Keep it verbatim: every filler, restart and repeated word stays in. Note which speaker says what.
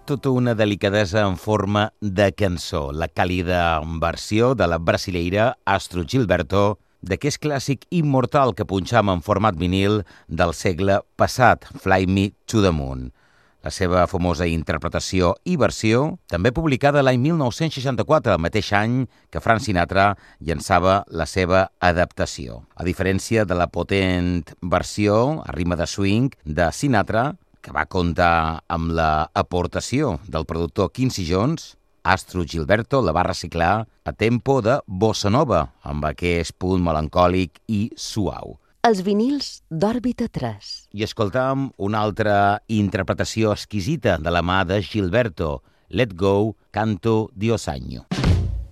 Speaker 1: tota una delicadesa en forma de cançó, la càlida versió de la brasileira Astrud Gilberto d'aquest clàssic immortal que punxam en format vinil del segle passat, Fly Me to the Moon. La seva famosa interpretació i versió, també publicada l'any mil nou-cents seixanta-quatre, el mateix any que Frank Sinatra llançava la seva adaptació. A diferència de la potent versió a ritme de swing de Sinatra, que va comptar amb la aportació del productor Quincy Jones, Astrud Gilberto la va reciclar a tempo de bossa nova, amb aquest punt melancòlic i suau.
Speaker 2: Els vinils d'Òrbita tres.
Speaker 1: I escoltam una altra interpretació exquisita de la mà de Gilberto, Let Go, Canto Diosagno.